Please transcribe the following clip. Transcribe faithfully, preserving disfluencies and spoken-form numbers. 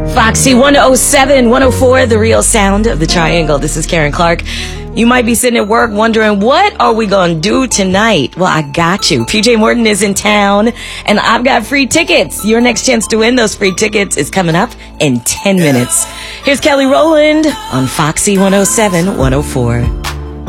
Foxy one oh seven, one oh four, the real sound of the triangle. This is Karen Clark. You might be sitting at work wondering, what are we going to do tonight? Well, I got you. P J Morton is in town, and I've got free tickets. Your next chance to win those free tickets is coming up in ten minutes. Here's Kelly Rowland on Foxy one oh seven, one oh four.